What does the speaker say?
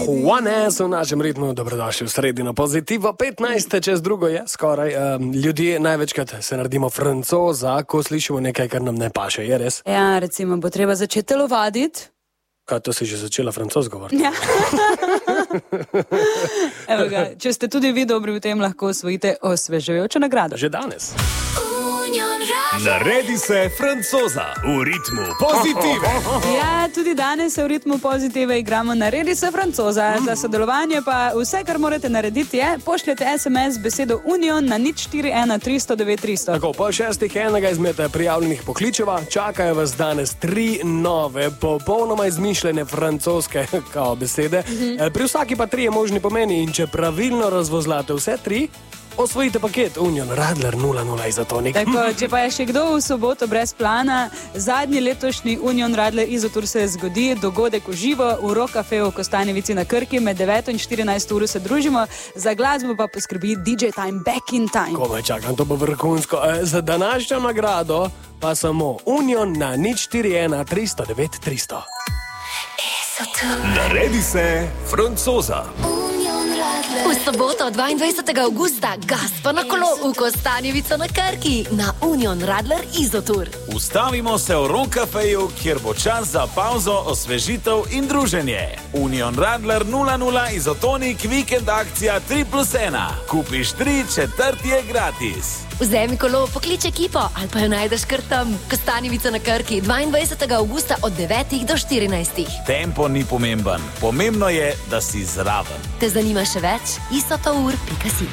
Juanes v našem ritmu, dobrodošli v sredino pozitivo. 15 čez drugo je skoraj. Ljudje največkrat se naredimo francoza, ko slišimo nekaj, kar nam ne paše, je res? Ja, recimo, bo treba začeti telovaditi. Kaj, to si že začela francoz govoriti? Ja. Evo ga, če ste tudi vi dobri v tem, lahko osvojite osvežujočo nagrado. Že danes. Naredi se francoza v ritmu pozitive. Ja, tudi danes se v ritmu pozitive igramo Naredi se francoza. Za sodelovanje pa vse, kar morate narediti je, pošljete SMS besedo Union na 041 309 300. Tako, po 6 enega izmed prijavljenih pokličeva, čakajo vas danes 3 nove, popolnoma izmišljene francoske besede. Pri vsaki pa 3 možni pomeni in če pravilno razvozlate vse 3, osvojite paket Union Radler 00 Izotonik. Tako, če pa je še kdo v soboto brez plana, zadnji letošnji Union Radler Izotur se zgodi, dogodek v živo v Rock Cafeu v Kostanjevici na Krki, med 9 in 14 uro se družimo, za glasbo pa poskrbi DJ Time Back in Time. Komaj čakam, to bo vrhunsko. Za današnjo nagrado pa samo Union na 041 309 300. Naredi se francoza. V soboto 22. augusta Gaspa na kolo v Kostanjevico na Krki na Union Radler Izotur. Ustavimo se v Rock Cafeju, kjer bo čas za pauzo, osvežitev in druženje. Union Radler 00 Izotonik, vikend akcija 3+1. Kupiš 3, četrti je gratis. Vzemi kolo, poklič ekipo ali pa jo najdeš kar tam. Kostanjevica na Krki 22. augusta od 9 do 14. Tempo ni pomemben, pomembno je, da si zraven. Te zanima še več? isotour.si